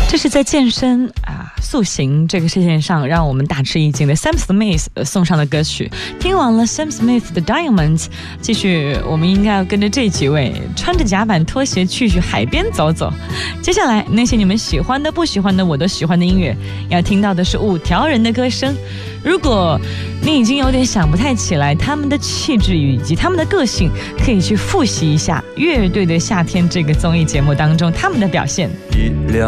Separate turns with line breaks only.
这是在健身塑形这个事件上让我们大吃一惊的 Sam Smith 送上的歌曲。听完了 Sam Smith 的 Diamonds， 继续我们应该要跟着这几位穿着甲板拖鞋去海边走走。接下来那些你们喜欢的不喜欢的我都喜欢的音乐，要听到的是5条人的歌声。如果你已经有点想不太起来他们的气质以及他们的个性，可以去复习一下乐队的夏天这个综艺节目当中他们的表现。
一辆